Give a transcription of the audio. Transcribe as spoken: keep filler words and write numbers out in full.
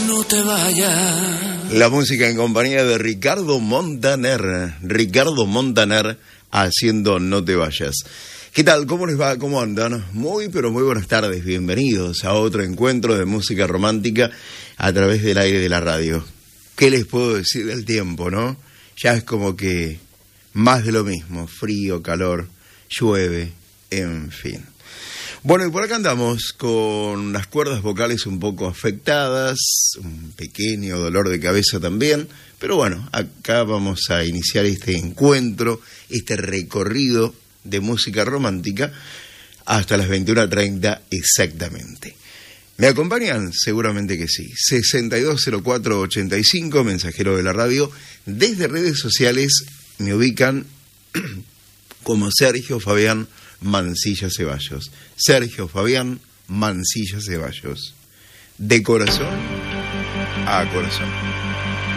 no te vayas. La música en compañía de Ricardo Montaner. Ricardo Montaner haciendo No te vayas. ¿Qué tal? ¿Cómo les va? ¿Cómo andan? Muy, pero muy buenas tardes. Bienvenidos a otro encuentro de música romántica a través del aire de la radio. ¿Qué les puedo decir del tiempo, no? Ya es como que más de lo mismo. Frío, calor, llueve, en fin. Bueno, y por acá andamos con las cuerdas vocales un poco afectadas, un pequeño dolor de cabeza también, pero bueno, acá vamos a iniciar este encuentro, este recorrido de música romántica hasta las veintiuna treinta exactamente. ¿Me acompañan? Seguramente que sí. sesenta y dos cero cuatro ochenta y cinco, mensajero de la radio. Desde redes sociales me ubican como Sergio Fabián Mancilla Ceballos. Sergio Fabián Mancilla Ceballos. De corazón a corazón.